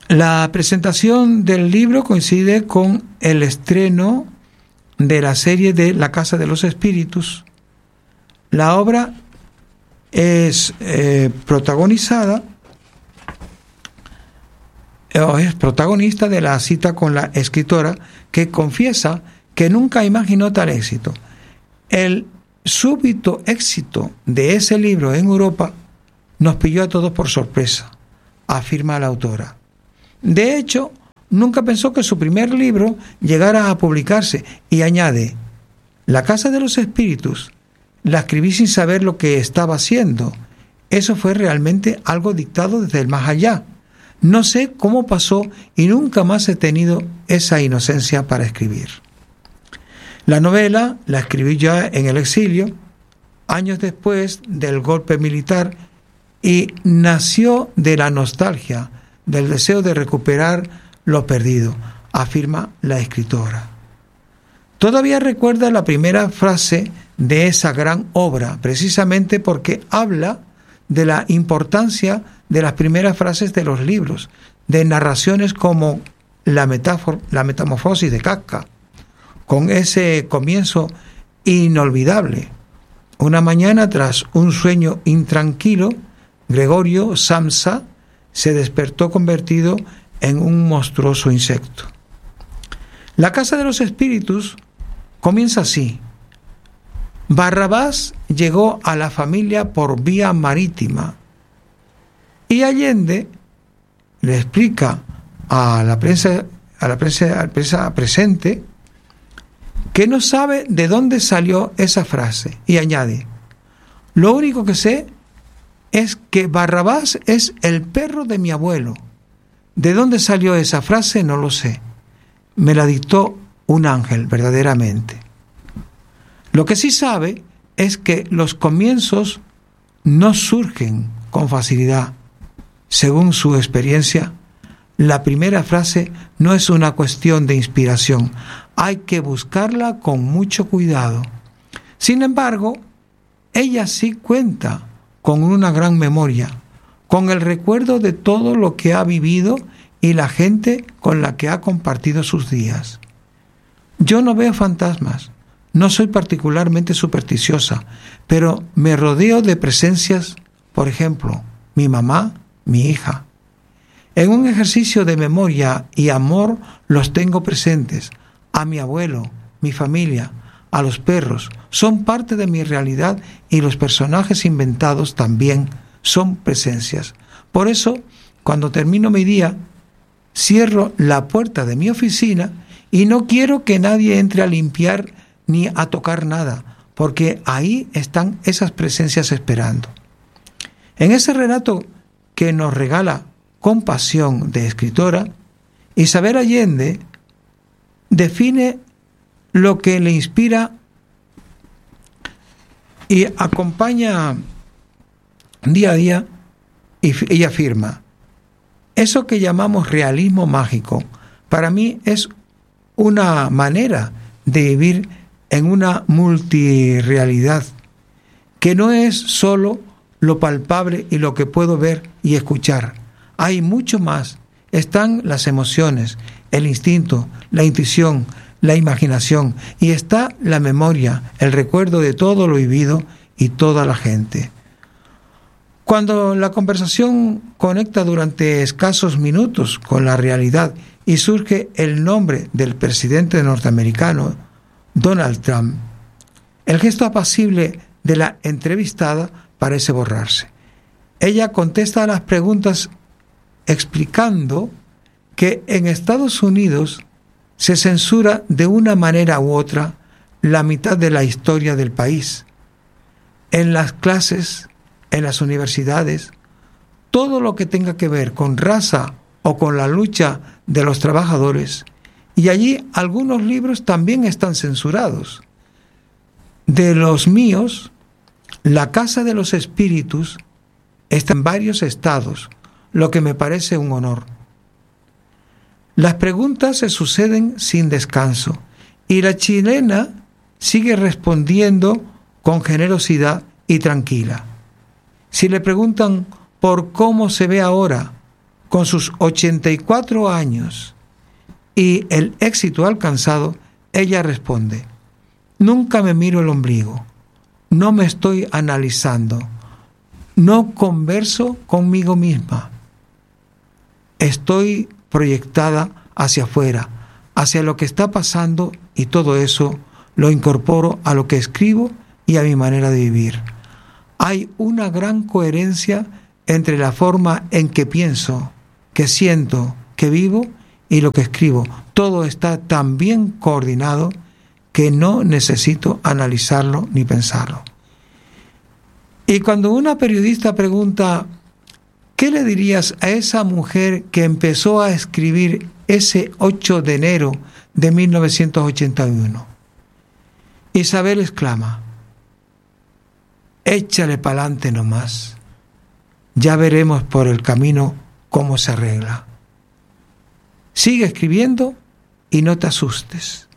La presentación del libro coincide con el estreno de la serie de La Casa de los Espíritus. La obra es protagonista de la cita con la escritora, que confiesa que nunca imaginó tal éxito. El súbito éxito de ese libro en Europa nos pilló a todos por sorpresa, afirma la autora. De hecho, nunca pensó que su primer libro llegara a publicarse, y añade: La Casa de los Espíritus la escribí sin saber lo que estaba haciendo. Eso fue realmente algo dictado desde el más allá. No sé cómo pasó y nunca más he tenido esa inocencia para escribir. La novela la escribí ya en el exilio, años después del golpe militar, y nació de la nostalgia, del deseo de recuperar lo perdido, afirma la escritora. Todavía recuerda la primera frase de esa gran obra, precisamente porque habla de la importancia de las primeras frases de los libros, de narraciones como la metamorfosis de Kafka, con ese comienzo inolvidable. Una mañana, tras un sueño intranquilo, Gregorio Samsa se despertó convertido en un monstruoso insecto. La Casa de los Espíritus comienza así: Barrabás llegó a la familia por vía marítima, y Allende le explica a la prensa presente que no sabe de dónde salió esa frase, y añade: lo único que sé es que Barrabás es el perro de mi abuelo. ¿De dónde salió esa frase? No lo sé. Me la dictó un ángel, verdaderamente. Lo que sí sabe es que los comienzos no surgen con facilidad. Según su experiencia, la primera frase no es una cuestión de inspiración. Hay que buscarla con mucho cuidado. Sin embargo, ella sí cuenta con una gran memoria, con el recuerdo de todo lo que ha vivido y la gente con la que ha compartido sus días. Yo no veo fantasmas, no soy particularmente supersticiosa, pero me rodeo de presencias, por ejemplo, mi mamá, mi hija. En un ejercicio de memoria y amor los tengo presentes: a mi abuelo, mi familia, a los perros. Son parte de mi realidad, y los personajes inventados también son presencias. Por eso, cuando termino mi día, cierro la puerta de mi oficina y no quiero que nadie entre a limpiar ni a tocar nada, porque ahí están esas presencias esperando. En ese relato que nos regala con pasión de escritora, Isabel Allende define lo que le inspira y acompaña día a día, y ella afirma: eso que llamamos realismo mágico, para mí es una manera de vivir en una multirrealidad, que no es solo lo palpable y lo que puedo ver y escuchar. Hay mucho más. Están las emociones, el instinto, la intuición, la imaginación, y está la memoria, el recuerdo de todo lo vivido y toda la gente. Cuando la conversación conecta durante escasos minutos con la realidad y surge el nombre del presidente norteamericano, Donald Trump, el gesto apacible de la entrevistada parece borrarse. Ella contesta a las preguntas explicando que en Estados Unidos se censura de una manera u otra la mitad de la historia del país. En las clases, en las universidades, todo lo que tenga que ver con raza o con la lucha de los trabajadores, y allí algunos libros también están censurados. De los míos, La Casa de los Espíritus está en varios estados, lo que me parece un honor. Las preguntas se suceden sin descanso y la chilena sigue respondiendo con generosidad y tranquila. Si le preguntan por cómo se ve ahora, con sus 84 años y el éxito alcanzado, ella responde: nunca me miro el ombligo, no me estoy analizando, no converso conmigo misma. Estoy proyectada hacia afuera, hacia lo que está pasando, y todo eso lo incorporo a lo que escribo y a mi manera de vivir. Hay una gran coherencia entre la forma en que pienso, que siento, que vivo y lo que escribo. Todo está tan bien coordinado que no necesito analizarlo ni pensarlo. Y cuando una periodista pregunta: ¿qué le dirías a esa mujer que empezó a escribir ese 8 de enero de 1981? Isabel exclama: échale pa'lante nomás, ya veremos por el camino cómo se arregla. Sigue escribiendo y no te asustes.